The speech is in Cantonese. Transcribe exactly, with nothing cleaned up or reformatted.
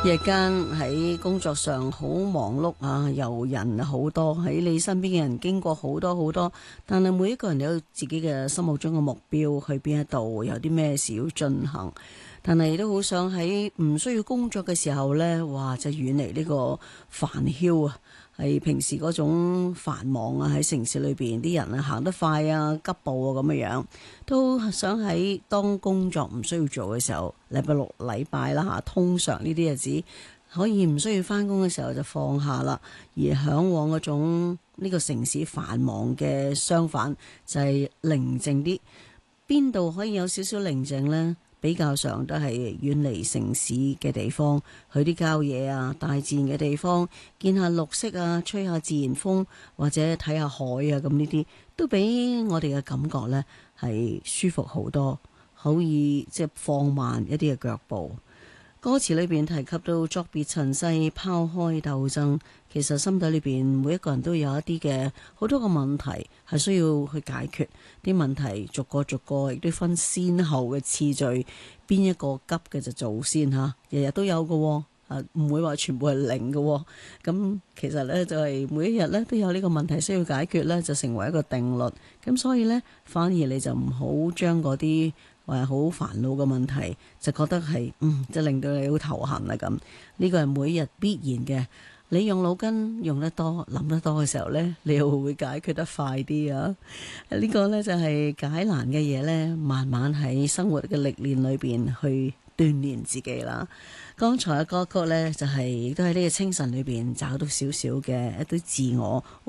夜間喺工作上好忙碌啊，遊人好多，喺你身邊嘅人經過好多好多，但係每一個人都有自己嘅心目中嘅目標，去邊一度，有啲咩事要進行，但係都好想喺唔需要工作嘅時候呢，哇，就遠離呢個煩囂啊！係平時嗰種繁忙啊，喺城市裏邊啲人啊行得快啊，急步啊咁樣樣，都想喺當工作唔需要做嘅時候，禮拜六、禮拜啦嚇，通常呢啲日子可以唔需要返工嘅時候就放下啦，而嚮往嗰種呢個城市繁忙嘅相反，就係寧靜啲。邊度可以有少少寧靜呢？比較上都係遠離城市嘅地方，去啲郊野啊、大自然嘅地方，見下綠色啊，吹下自然風，或者睇下海啊，咁呢啲都俾我哋嘅感覺呢係舒服好多，可以即係放慢一啲嘅腳步。歌詞裏邊提及到作別塵世，拋開鬥爭，其實心底裏邊每一個人都有一啲嘅好多個問題係需要去解決，啲問題逐個逐個亦都分先後嘅次序，邊一個急嘅就做先吓，日日都有嘅喎，啊唔會話全部係零嘅喎，咁其實呢，就係每一日呢都有呢個問題需要解決呢，就成為一個定律，咁所以呢，反而你就唔好將嗰啲話好煩惱嘅問題，就覺得係嗯，就令到你好頭痕啊咁。呢個係每日必然嘅。你用腦筋用得多、諗得多嘅時候呢，你又會解決得快啲啊！呢個呢，就係解難嘅嘢呢，慢慢喺生活嘅歷練裏邊去鍛鍊自己啦。剛才嘅歌曲呢，就係亦都喺呢個清晨裏邊找到少少嘅一啲自我。